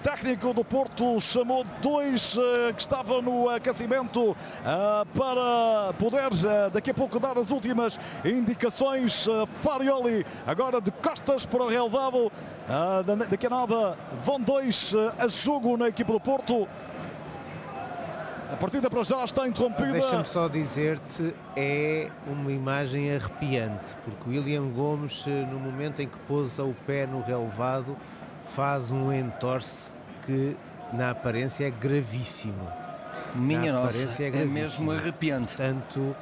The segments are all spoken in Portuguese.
técnico do Porto chamou dois que estavam no aquecimento para poder daqui a pouco dar as últimas indicações. Farioli agora de costas para o relevado. Daqui a nada vão dois a jogo na equipa do Porto. A partida para já está interrompida. Deixa-me só dizer-te, é uma imagem arrepiante, porque William Gomes, no momento em que pousa o pé no relevado, faz um entorce que na aparência é gravíssimo. Minha nossa, é mesmo arrepiante. Portanto,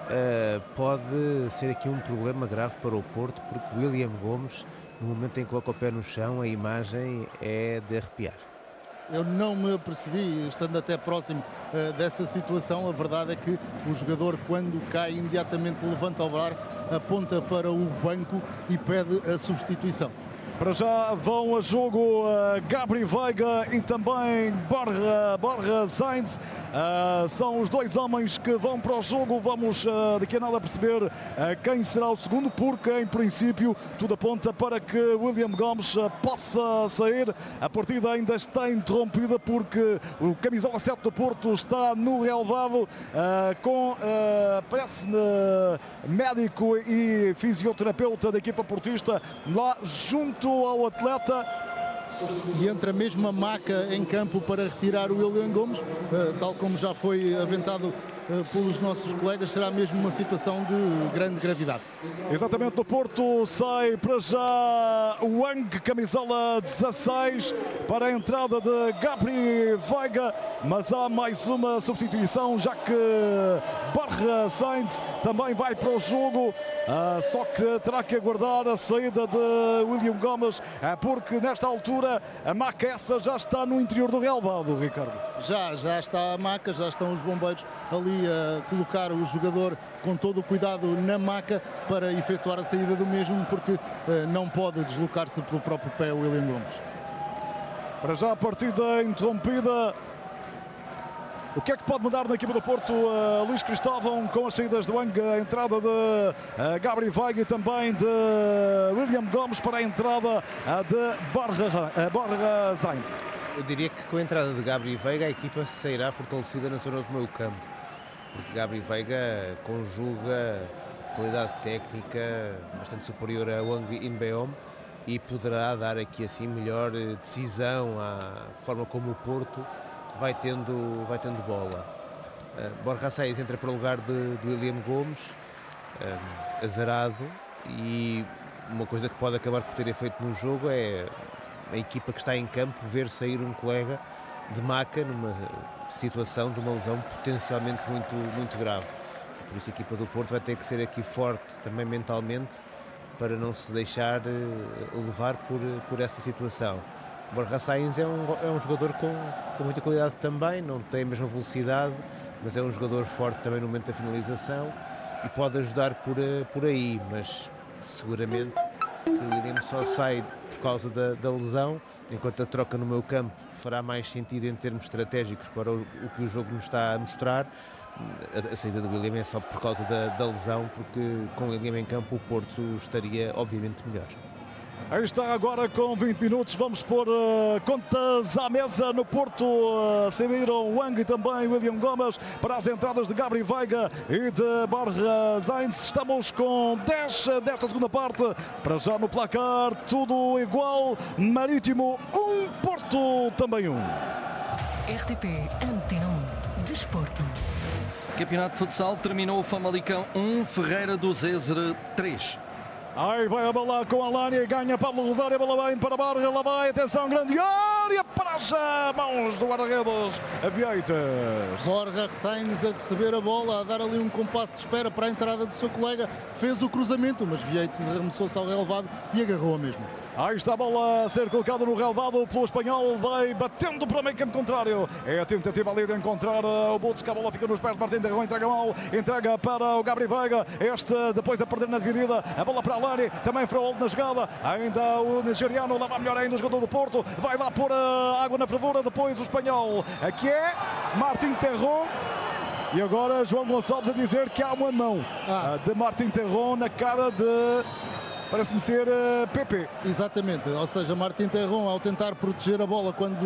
pode ser aqui um problema grave para o Porto, porque William Gomes, no momento em que coloca o pé no chão, a imagem é de arrepiar. Eu não me apercebi, estando até próximo dessa situação. A verdade é que o jogador, quando cai, imediatamente levanta o braço, aponta para o banco e pede a substituição. Para já vão a jogo Gabri Veiga e também Borja Sainz. São os dois homens que vão para o jogo. Vamos daqui a nada perceber quem será o segundo, porque em princípio tudo aponta para que William Gomes possa sair. A partida ainda está interrompida porque o camisola 7 do Porto está no relevado com, parece-me, médico e fisioterapeuta da equipa portista lá junto ao atleta. E entra mesmo a Maca em campo para retirar o William Gomes, tal como já foi aventado pelos nossos colegas. Será mesmo uma situação de grande gravidade. Exatamente, do Porto sai para já o Wang, camisola 16, para a entrada de Gabri Veiga, mas há mais uma substituição, já que Borja Sainz também vai para o jogo, só que terá que aguardar a saída de William Gomes, porque nesta altura a maca essa já está no interior do relevado, Ricardo. Já está a maca, já estão os bombeiros ali a colocar o jogador com todo o cuidado na maca para efetuar a saída do mesmo, porque não pode deslocar-se pelo próprio pé o William Gomes. Para já a partida interrompida. O que é que pode mudar na equipa do Porto, Luís Cristóvão, com as saídas de Wang, a entrada de Gabri Veiga e também de William Gomes para a entrada de Borja Sainz? Eu diria que com a entrada de Gabri Veiga a equipa sairá fortalecida na zona do meio campo, porque Gabri Veiga conjuga qualidade técnica bastante superior a Wang Inbeom e poderá dar aqui assim melhor decisão à forma como o Porto vai tendo bola. Borja Sainz entra para o lugar de William Gomes, azarado, e uma coisa que pode acabar por ter efeito no jogo é a equipa que está em campo ver sair um colega de maca numa situação de uma lesão potencialmente muito grave. Por isso a equipa do Porto vai ter que ser aqui forte também mentalmente para não se deixar levar por essa situação. Borja Sainz é um jogador com muita qualidade também, não tem a mesma velocidade, mas é um jogador forte também no momento da finalização e pode ajudar por aí, mas seguramente que o William só sai por causa da lesão, enquanto a troca no meio campo fará mais sentido em termos estratégicos para o que o jogo nos está a mostrar. A saída do William é só por causa da lesão, porque com o William em campo o Porto estaria obviamente melhor. Aí está agora com 20 minutos, vamos pôr contas à mesa no Porto. Saíram Wang e também William Gomes para as entradas de Gabri Veiga e de Borja Sainz. Estamos com 10 desta segunda parte. Para já no placar, tudo igual. Marítimo 1, Porto também 1. RTP Antena 1 Desporto. Campeonato de Futsal terminou o Famalicão 1, Ferreira do Zézer 3. Aí vai a bola com a Lânia, ganha Pablo Rosário, a bola vem para Borja, lá vai, atenção, grande área, para já, mãos do guarda-redes, Avieitas. Borja Sainz a receber a bola, a dar ali um compasso de espera para a entrada do seu colega, fez o cruzamento, mas Vieites arremessou-se ao relevado e agarrou-a mesmo. Aí está a bola a ser colocada no relevado pelo espanhol, vai batendo para o meio campo contrário. É a tentativa ali de encontrar o Botos, que a bola fica nos pés de Martim Terrão, entrega mal, entrega para o Gabri Veiga, este depois a perder na dividida, a bola para a Lani, também Fraol na jogada, ainda o nigeriano, leva melhor ainda o jogador do Porto, vai lá pôr água na fervura, depois o espanhol, aqui é Martim Terrão. E agora João Gonçalves a dizer que há uma mão de Martim Terrão na cara de... Parece-me ser PP. Exatamente, ou seja, Martim Terrão ao tentar proteger a bola quando